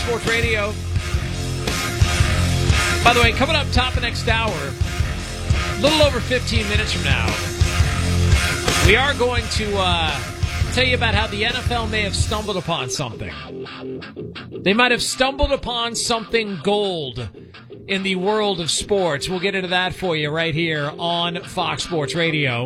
Sports Radio. By the way, coming up top of next hour, a little over 15 minutes from now, we are going to tell you about how the NFL may have stumbled upon something. They might have stumbled upon something gold in the world of sports. We'll get into that for you right here on Fox Sports Radio.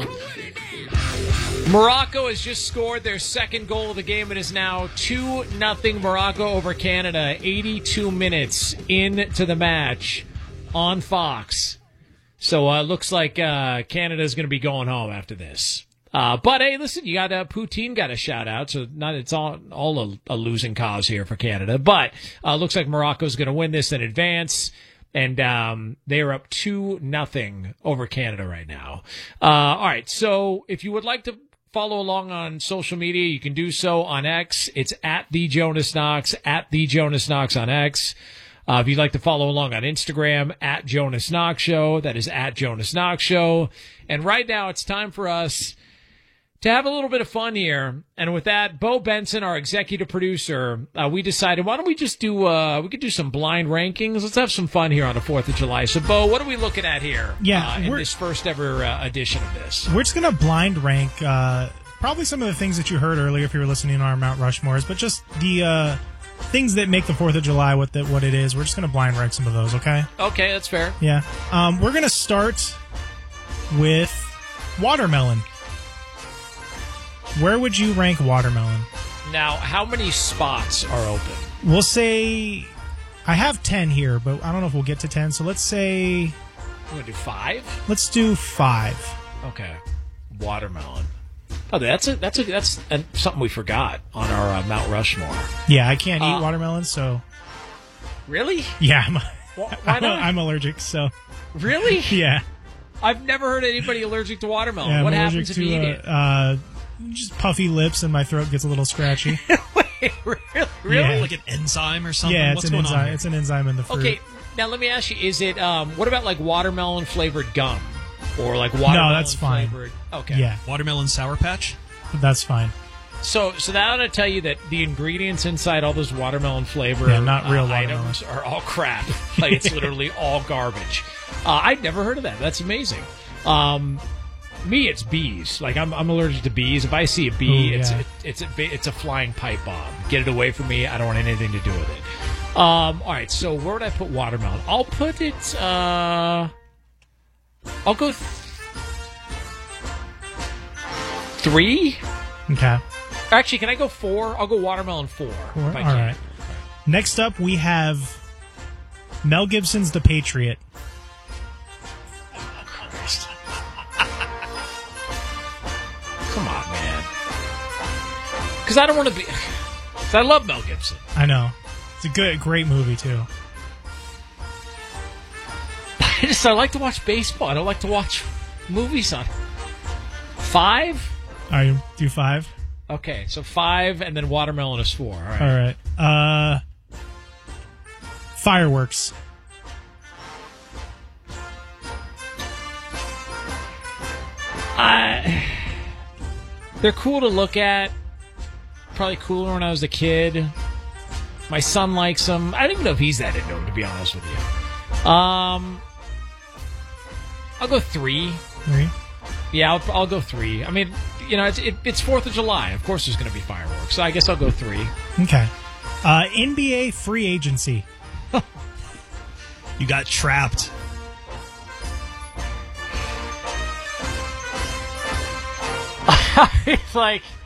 Morocco has just scored their second goal of the game. It is now 2-0 Morocco over Canada, 82 minutes into the match on Fox. So it looks like Canada is going to be going home after this. But hey, listen, you got Poutine got a shout out, so it's all a losing cause here for Canada. But looks like Morocco is going to win this in advance. And they are up 2-0 over Canada right now. All right, so if you would like to follow along on social media, you can do so on X. It's at The Jonas Knox, at The Jonas Knox on X. If you'd like to follow along on Instagram, at Jonas Knox Show, that is at Jonas Knox Show. And right now it's time for us to have a little bit of fun here. And with that, Bo Benson, our executive producer, we decided, why don't we just do, we could do some blind rankings. Let's have some fun here on the 4th of July. So, Bo, what are we looking at here in this first ever edition of this? We're just going to blind rank probably some of the things that you heard earlier if you were listening to our Mount Rushmores, but just the things that make the 4th of July what it is. We're just going to blind rank some of those, okay? Okay, that's fair. Yeah. We're going to start with watermelon. Where would you rank watermelon? Now, how many spots are open? We'll say I have 10 here, but I don't know if we'll get to 10. So let's say you want to do 5? Let's do 5. Okay, watermelon. Oh, that's something we forgot on our Mount Rushmore. Yeah, I can't eat watermelon, so really? Yeah, why not? I'm allergic, so really? Yeah, I've never heard anybody allergic to watermelon. Yeah, what happens if you eat it? Just puffy lips and my throat gets a little scratchy. Wait, really? Yeah. Like an enzyme or something? Yeah, What's going on here? It's an enzyme in the fruit. Okay, now let me ask you, is it, what about like watermelon flavored gum? Or like watermelon No, that's fine. flavored? Okay. Yeah. Watermelon Sour Patch? That's fine. So that ought to tell you that the ingredients inside all those watermelon flavor not real items are all crap. Like it's literally all garbage. I'd never heard of that. That's amazing. Me, it's bees. Like I'm allergic to bees. If I see a bee, it's a flying pipe bomb. Get it away from me. I don't want anything to do with it. All right. So where would I put watermelon? I'll put it. I'll go 3. Okay. Actually, can I go 4? I'll go watermelon 4. All right. Next up, we have Mel Gibson's The Patriot. Come on, man. Because I don't want to be... Because I love Mel Gibson. I know. It's a great movie, too. I like to watch baseball. I don't like to watch movies on... 5? All right, do 5. Okay, so 5, and then watermelon is 4. All right. All right. Fireworks. They're cool to look at. Probably cooler when I was a kid. My son likes them. I don't even know if he's that into them, to be honest with you. I'll go 3. 3? Yeah, I'll go 3. I mean, you know, it's 4th of July. Of course there's going to be fireworks. So I guess I'll go 3. Okay. NBA free agency. You got trapped. It's like,